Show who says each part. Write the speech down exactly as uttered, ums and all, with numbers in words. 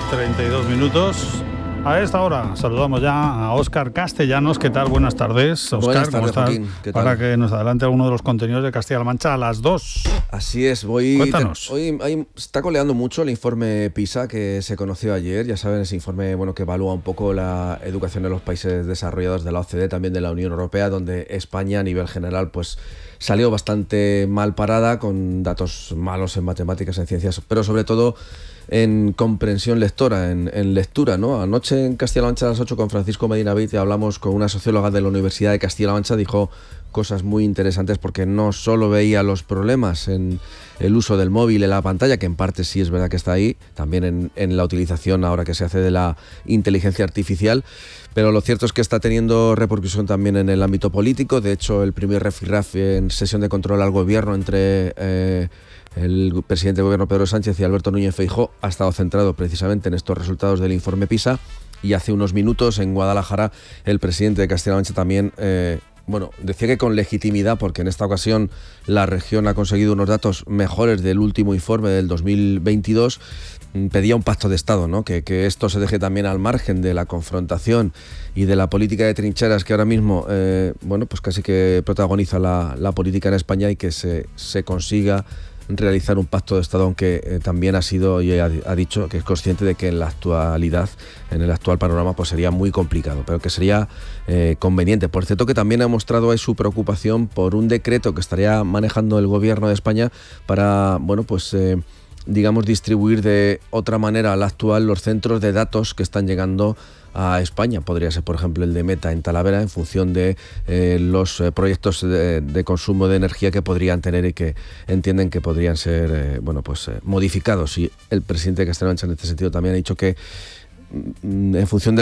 Speaker 1: treinta y dos minutos. A esta hora saludamos ya a Óscar Castellanos. ¿Qué tal? Buenas tardes. Óscar,
Speaker 2: Buenas tardes,
Speaker 1: ¿cómo estás?
Speaker 2: Joaquín. ¿Qué tal?
Speaker 1: Para que nos adelante alguno de los contenidos de Castilla-La Mancha a las dos.
Speaker 2: Así es, voy.
Speaker 1: Cuéntanos.
Speaker 2: Te, hoy hay, está coleando mucho el informe PISA que se conoció ayer. Ya saben, ese informe bueno que evalúa un poco la educación en los países desarrollados de la O C D E, también de la Unión Europea, donde España a nivel general pues salió bastante mal parada, con datos malos en matemáticas, en ciencias, pero sobre todo en comprensión lectora, en, en lectura, ¿no? Anoche en Castilla-La Mancha a las ocho con Francisco Medina Vitti hablamos con una socióloga de la Universidad de Castilla-La Mancha. Dijo cosas muy interesantes porque no solo veía los problemas en el uso del móvil, en la pantalla, que en parte sí es verdad que está ahí, también en, en la utilización ahora que se hace de la inteligencia artificial, pero lo cierto es que está teniendo repercusión también en el ámbito político. De hecho, el primer rifirrafe en sesión de control al gobierno entre eh, el presidente del gobierno Pedro Sánchez y Alberto Núñez Feijóo ha estado centrado precisamente en estos resultados del informe PISA, y hace unos minutos en Guadalajara el presidente de Castilla-La Mancha también eh, bueno, decía que con legitimidad, porque en esta ocasión la región ha conseguido unos datos mejores del último informe del dos mil veintidós, pedía un pacto de Estado, ¿no? Que, que esto se deje también al margen de la confrontación y de la política de trincheras que ahora mismo, eh, bueno, pues casi que protagoniza la, la política en España, y que se, se consiga realizar un pacto de Estado, aunque eh, también ha sido y ha, ha dicho que es consciente de que en la actualidad, en el actual panorama, pues sería muy complicado, pero que sería eh, conveniente. Por cierto, que también ha mostrado ahí su preocupación por un decreto que estaría manejando el gobierno de España para, bueno, pues eh, digamos, distribuir de otra manera a la actual los centros de datos que están llegando a España. Podría ser, por ejemplo, el de Meta en Talavera, en función de eh, los eh, proyectos de, de consumo de energía que podrían tener y que entienden que podrían ser eh, bueno, pues, eh, modificados. Y el presidente de Castilla-La Mancha en este sentido también ha dicho que mm, en función de